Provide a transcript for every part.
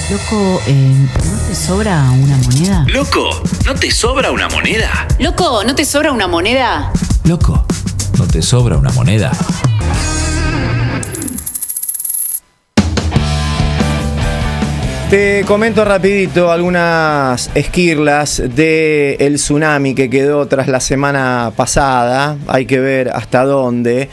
Loco, ¿no te sobra una moneda? Loco, ¿no te sobra una moneda? Loco, ¿no te sobra una moneda? Loco, ¿no te sobra una moneda? Te comento rapidito algunas esquirlas del tsunami que quedó tras la semana pasada. Hay que ver hasta dónde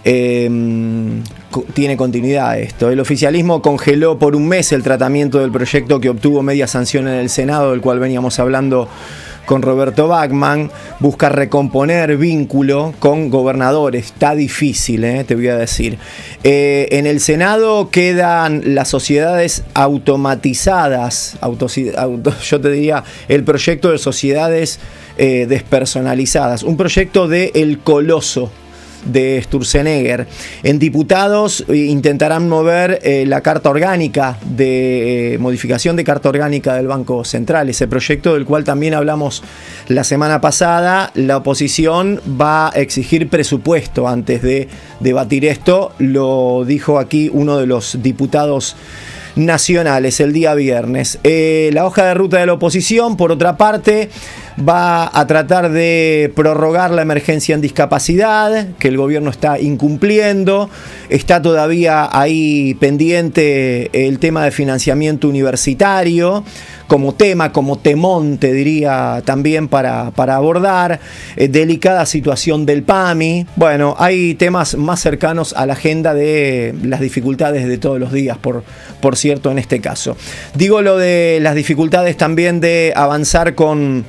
tiene continuidad esto. El oficialismo congeló por un mes el tratamiento del proyecto que obtuvo media sanción en el Senado, del cual veníamos hablando con Roberto Bachmann. Busca recomponer vínculo con gobernadores. Está difícil, te voy a decir. En el Senado quedan las sociedades automatizadas, yo te diría el proyecto de sociedades despersonalizadas, un proyecto de El Coloso de Sturzenegger. En diputados intentarán mover la carta orgánica de modificación de carta orgánica del Banco Central, ese proyecto del cual también hablamos la semana pasada. La oposición va a exigir presupuesto antes de debatir esto, lo dijo aquí uno de los diputados nacionales el día viernes. La hoja de ruta de la oposición, por otra parte, va a tratar de prorrogar la emergencia en discapacidad, que el gobierno está incumpliendo. Está todavía ahí pendiente el tema de financiamiento universitario, como tema, como temón, te diría también para abordar. Delicada situación del PAMI. Bueno, hay temas más cercanos a la agenda de las dificultades de todos los días, por cierto, en este caso. Digo lo de las dificultades también de avanzar con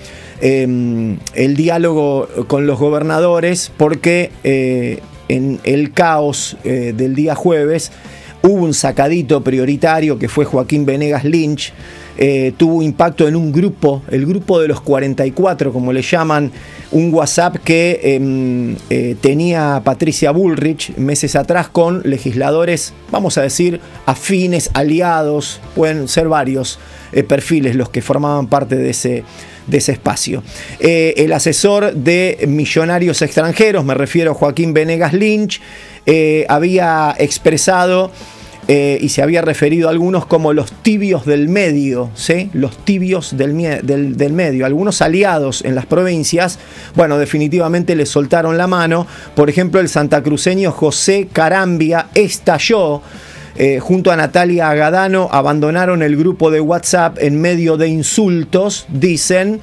el diálogo con los gobernadores, porque en el caos del día jueves hubo un sacadito prioritario que fue Joaquín Venegas Lynch. Tuvo impacto en un grupo, el grupo de los 44, como le llaman, un WhatsApp que tenía Patricia Bullrich meses atrás con legisladores, vamos a decir, afines, aliados, pueden ser varios perfiles los que formaban parte de ese espacio. El asesor de millonarios extranjeros, me refiero a Joaquín Venegas Lynch, había expresado y se había referido a algunos como los tibios del medio, ¿sí? Los tibios del medio, algunos aliados en las provincias. Bueno, definitivamente le soltaron la mano. Por ejemplo, el santacruceño José Carambia estalló. Junto a Natalia Agadano abandonaron el grupo de WhatsApp en medio de insultos, dicen,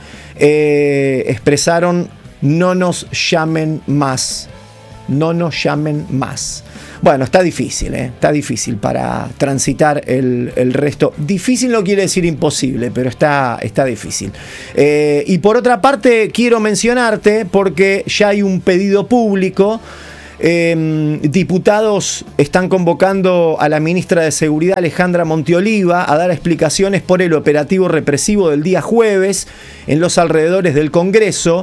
expresaron: no nos llamen más, no nos llamen más. Bueno, está difícil para transitar el resto. Difícil no quiere decir imposible, pero está difícil. Y por otra parte, quiero mencionarte, porque ya hay un pedido público. Diputados están convocando a la ministra de Seguridad, Alejandra Monteoliva, a dar explicaciones por el operativo represivo del día jueves en los alrededores del Congreso.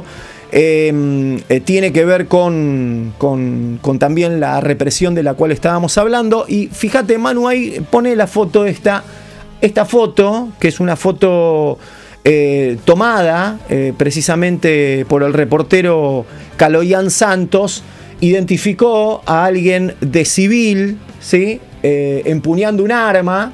Tiene que ver con también la represión de la cual estábamos hablando. Y fíjate, Manu, ahí pone la foto esta foto, que es una foto tomada precisamente por el reportero Caloyán Santos. Identificó a alguien de civil, ¿sí? Empuñando un arma.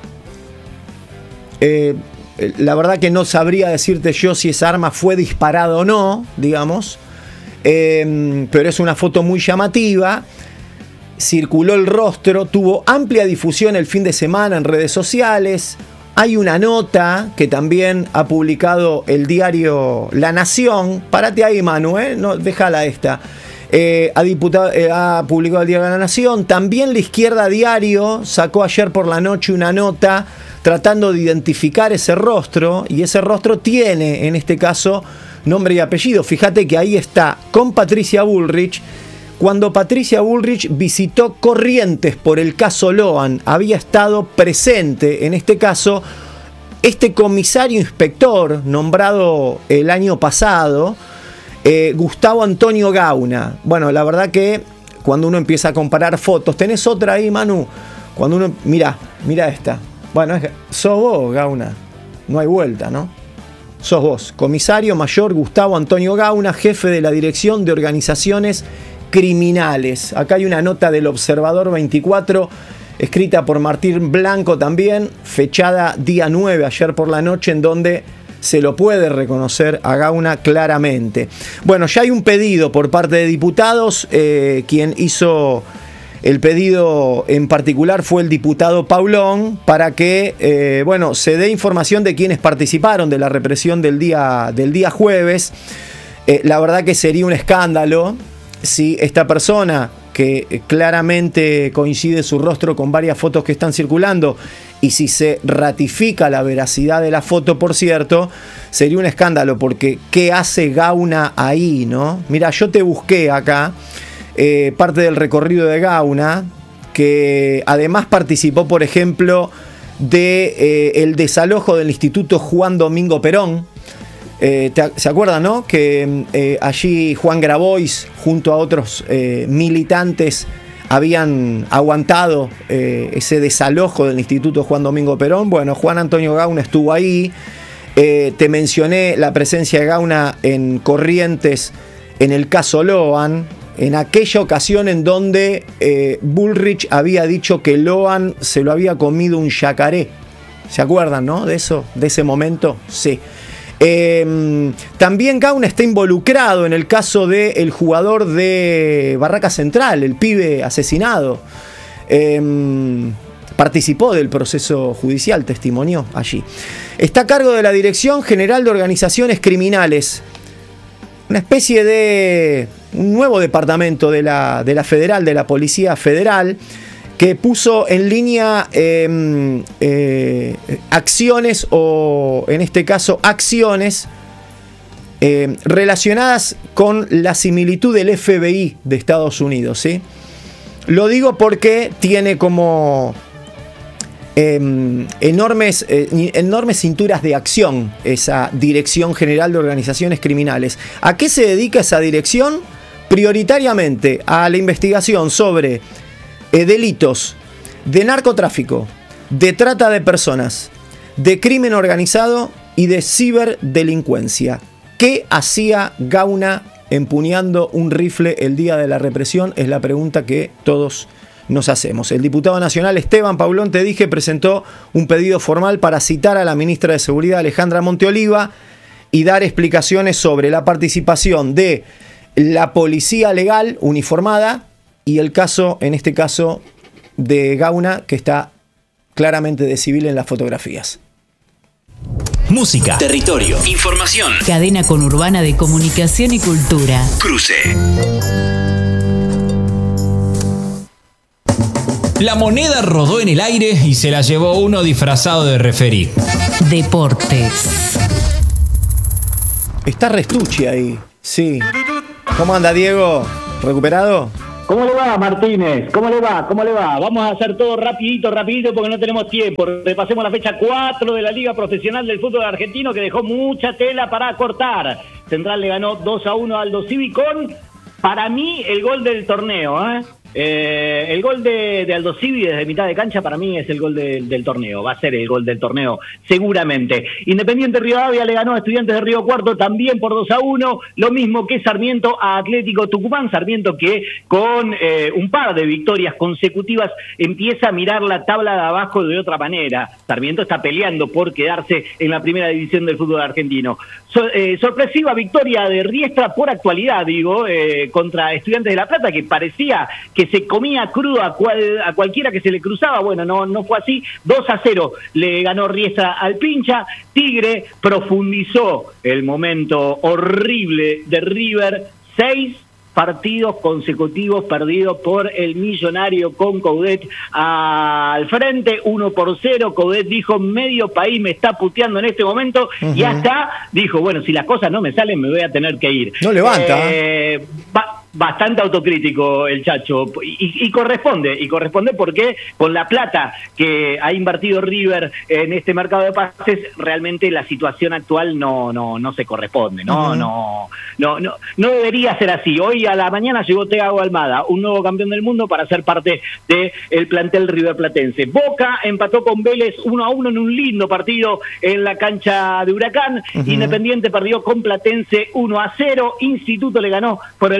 La verdad que no sabría decirte yo si esa arma fue disparada o no, digamos. Pero es una foto muy llamativa. Circuló el rostro, tuvo amplia difusión el fin de semana en redes sociales. Hay una nota que también ha publicado el diario La Nación. Párate ahí, Manu, no, déjala esta. Ha publicado el diario La Nación. También La Izquierda Diario sacó ayer por la noche una nota tratando de identificar ese rostro, y ese rostro tiene, en este caso, nombre y apellido. Fíjate que ahí está, con Patricia Bullrich. Cuando Patricia Bullrich visitó Corrientes por el caso Loan, había estado presente, en este caso, este comisario inspector nombrado el año pasado, Gustavo Antonio Gauna. Bueno, la verdad que cuando uno empieza a comparar fotos, tenés otra ahí, Manu, cuando uno, mira esta. Bueno, sos vos, Gauna, no hay vuelta, ¿no? Sos vos, comisario mayor Gustavo Antonio Gauna, jefe de la Dirección de Organizaciones Criminales. Acá hay una nota del Observador 24 escrita por Martín Blanco también, fechada día 9, ayer por la noche, en donde se lo puede reconocer a Gauna claramente. Bueno, ya hay un pedido por parte de diputados, quien hizo el pedido en particular fue el diputado Paulón, para que se dé información de quienes participaron de la represión del día jueves. La verdad que sería un escándalo si esta persona, que claramente coincide su rostro con varias fotos que están circulando, y si se ratifica la veracidad de la foto, por cierto, sería un escándalo, porque ¿qué hace Gauna ahí, no? Mira, yo te busqué acá parte del recorrido de Gauna, que además participó, por ejemplo, de el desalojo del Instituto Juan Domingo Perón. ¿Se acuerdan, no? Que allí Juan Grabois, junto a otros militantes, habían aguantado ese desalojo del Instituto Juan Domingo Perón. Bueno, Juan Antonio Gauna estuvo ahí. Te mencioné la presencia de Gauna en Corrientes en el caso Loan, en aquella ocasión en donde Bullrich había dicho que Loan se lo había comido un yacaré. ¿Se acuerdan, no? De eso, de ese momento. Sí. También Gauna está involucrado en el caso del jugador de Barraca Central, el pibe asesinado. Participó del proceso judicial, testimonió allí. Está a cargo de la Dirección General de Organizaciones Criminales, una especie de un nuevo departamento de la Federal, de la Policía Federal, que puso en línea acciones, o en este caso acciones relacionadas con la similitud del FBI de Estados Unidos, ¿sí? Lo digo porque tiene como enormes cinturas de acción esa Dirección General de Organizaciones Criminales. ¿A qué se dedica esa dirección? Prioritariamente a la investigación sobre delitos de narcotráfico, de trata de personas, de crimen organizado y de ciberdelincuencia. ¿Qué hacía Gauna empuñando un rifle el día de la represión? Es la pregunta que todos nos hacemos. El diputado nacional Esteban Paulón, te dije, presentó un pedido formal para citar a la ministra de Seguridad, Alejandra Monteoliva, y dar explicaciones sobre la participación de la policía legal uniformada y el caso, en este caso, de Gauna, que está claramente de civil en las fotografías. Música, territorio, información. Cadena conurbana de comunicación y cultura. Cruce. La moneda rodó en el aire y se la llevó uno disfrazado de referí. Deportes. Está Restucci ahí, sí. ¿Cómo anda, Diego? ¿Recuperado? ¿Cómo le va, Martínez? ¿Cómo le va? Vamos a hacer todo rapidito porque no tenemos tiempo. Repasemos la fecha 4 de la Liga Profesional del Fútbol Argentino, que dejó mucha tela para cortar. Central le ganó 2-1 a Aldo Civi con, para mí, el gol del torneo, el gol de Aldo Civi desde mitad de cancha para mí es el gol del torneo, va a ser el gol del torneo seguramente. Independiente Rivadavia le ganó a Estudiantes de Río Cuarto también por 2-1, lo mismo que Sarmiento a Atlético Tucumán. Sarmiento que con un par de victorias consecutivas empieza a mirar la tabla de abajo de otra manera. Sarmiento está peleando por quedarse en la primera división del fútbol argentino. Sorpresiva victoria de Riestra por actualidad, contra Estudiantes de La Plata, que parecía que se comía crudo a cualquiera que se le cruzaba. Bueno, no fue así. 2-0 le ganó Riestra al Pincha. Tigre profundizó el momento horrible de River. 6 partidos consecutivos perdidos por el Millonario con Coudet al frente, 1-0. Coudet dijo: medio país me está puteando en este momento, y hasta dijo: bueno, si las cosas no me salen me voy a tener que ir. No levanta. Bastante autocrítico el Chacho, y corresponde porque con la plata que ha invertido River en este mercado de pases, realmente la situación actual no se corresponde, no debería ser así. Hoy a la mañana llegó Thiago Almada, un nuevo campeón del mundo, para ser parte del plantel riverplatense. Boca empató con Vélez 1-1 en un lindo partido en la cancha de Huracán. Independiente perdió con Platense 1-0. Instituto le ganó por el mismo resultado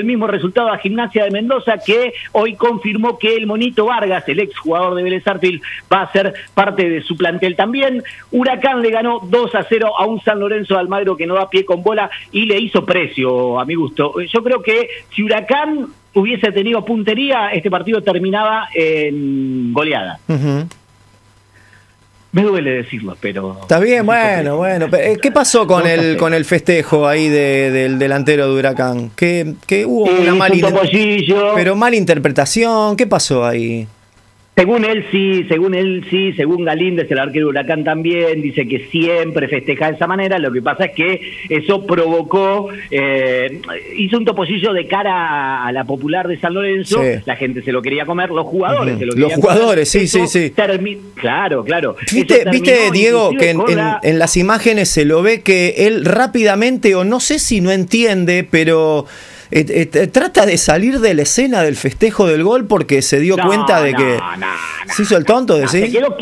resultado a Gimnasia de Mendoza, que hoy confirmó que el Monito Vargas, el exjugador de Vélez Sarsfield, va a ser parte de su plantel también. Huracán le ganó 2-0 a un San Lorenzo de Almagro que no da pie con bola y le hizo precio, a mi gusto. Yo creo que si Huracán hubiese tenido puntería, este partido terminaba en goleada. Me duele decirlo, pero... Está bien, bueno. ¿Qué pasó con el festejo ahí del delantero de Huracán? Que hubo una mala interpretación. ¿Qué pasó ahí? Según él sí, según Galíndez, el arquero de Huracán también, dice que siempre festeja de esa manera. Lo que pasa es que eso provocó, hizo un topollillo de cara a la popular de San Lorenzo, sí. La gente se lo quería comer, los jugadores se lo querían comer. Los jugadores, sí. Claro. ¿Viste, Diego, que en las imágenes se lo ve que él rápidamente, o no sé si no entiende, pero... trata de salir de la escena del festejo del gol porque se dio cuenta de que se hizo el tonto, ¿decís? Se quedó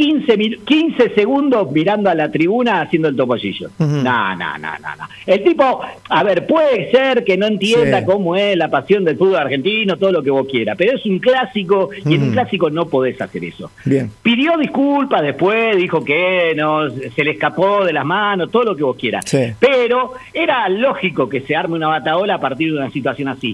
15 segundos mirando a la tribuna haciendo el topollillo. No. El tipo, a ver, puede ser que no entienda cómo es la pasión del fútbol argentino, todo lo que vos quieras, pero es un clásico y en un clásico no podés hacer eso. Bien. Pidió disculpas después, dijo que no, se le escapó de las manos, todo lo que vos quieras. Sí. Pero era lógico que se arme una batahola a partir de una situación así.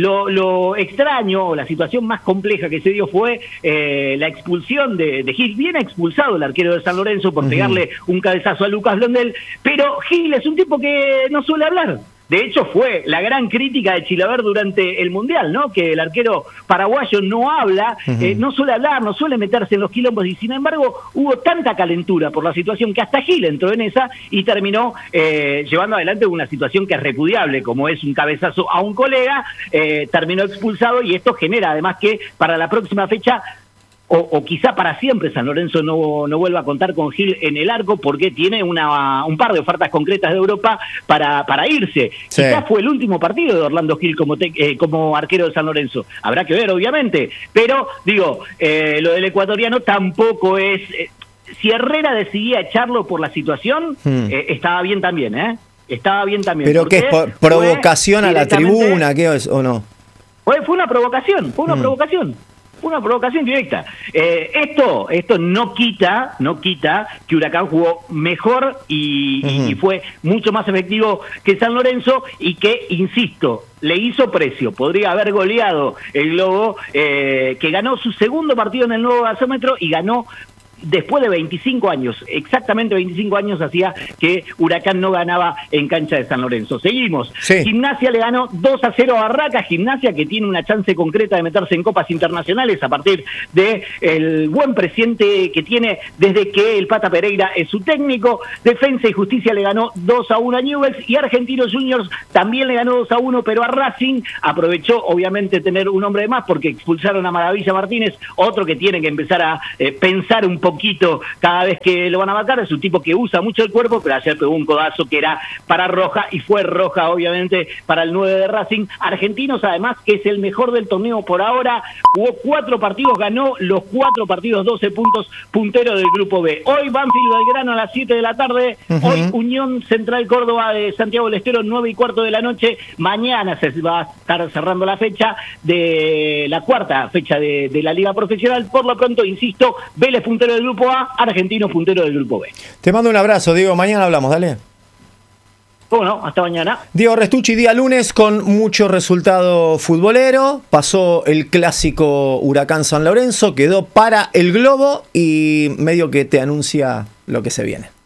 Lo extraño, o la situación más compleja que se dio fue la expulsión de Gil. Bien expulsado el arquero de San Lorenzo por pegarle un cabezazo a Lucas Blondel, pero Gil es un tipo que no suele hablar. De hecho, fue la gran crítica de Chilaver durante el Mundial, ¿no? Que el arquero paraguayo no habla, no suele hablar, no suele meterse en los quilombos, y sin embargo hubo tanta calentura por la situación que hasta Gil entró en esa y terminó llevando adelante una situación que es repudiable, como es un cabezazo a un colega, terminó expulsado, y esto genera además que para la próxima fecha o quizá para siempre San Lorenzo no vuelva a contar con Gil en el arco, porque tiene un par de ofertas concretas de Europa para irse. Sí. Quizás fue el último partido de Orlando Gil como arquero de San Lorenzo. Habrá que ver, obviamente, pero digo, lo del ecuatoriano tampoco es... si Herrera decidía echarlo por la situación, estaba bien también, ¿eh? Estaba bien también. ¿Pero qué es? ¿Provocación a la tribuna? ¿Qué es, o no? Fue una provocación, una provocación directa. Esto no quita que Huracán jugó mejor y fue mucho más efectivo que San Lorenzo, y que, insisto, le hizo precio. Podría haber goleado el Globo, que ganó su segundo partido en el nuevo gasómetro y ganó después de 25 años, exactamente 25 años hacía que Huracán no ganaba en cancha de San Lorenzo. Seguimos. Sí. Gimnasia le ganó 2-0 a Barracas. Gimnasia, que tiene una chance concreta de meterse en copas internacionales a partir de el buen presente que tiene desde que el Pata Pereira es su técnico. Defensa y Justicia le ganó 2-1 a Newell's, y Argentinos Juniors también le ganó 2-1, pero a Racing aprovechó obviamente tener un hombre de más porque expulsaron a Maravilla Martínez, otro que tiene que empezar a pensar un poquito cada vez que lo van a marcar. Es un tipo que usa mucho el cuerpo, pero ayer pegó un codazo que era para roja, y fue roja obviamente para el 9 de Racing. Argentinos, además, que es el mejor del torneo por ahora, jugó 4 partidos, ganó los 4 partidos, 12 puntos, puntero del grupo B. Hoy Banfield Belgrano a las 7 de la tarde, hoy Unión Central Córdoba de Santiago del Estero 9:15 de la noche. Mañana se va a estar cerrando la fecha de la cuarta fecha de la Liga Profesional. Por lo pronto, insisto, Vélez puntero del grupo A, Argentinos puntero del grupo B. Te mando un abrazo, Diego. Mañana hablamos, dale. Bueno, hasta mañana. Diego Restucci, día lunes con mucho resultado futbolero. Pasó el clásico Huracán San Lorenzo, quedó para el Globo y medio que te anuncia lo que se viene.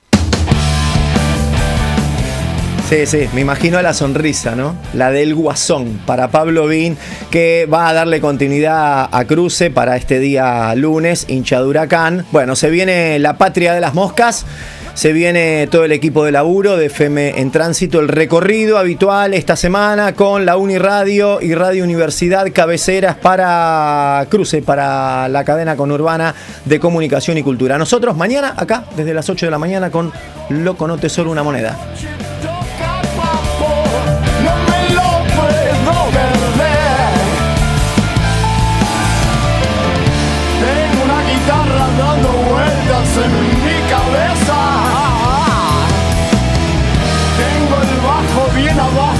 Sí, me imagino la sonrisa, ¿no? La del Guasón para Pablo Bin, que va a darle continuidad a Cruce para este día lunes, hincha de Huracán. Bueno, se viene la patria de las moscas, se viene todo el equipo de laburo de FM en Tránsito, el recorrido habitual esta semana con la Uniradio y Radio Universidad, cabeceras para Cruce, para la cadena conurbana de comunicación y cultura. Nosotros mañana acá, desde las 8 de la mañana, con Loco No Te Solo Una Moneda.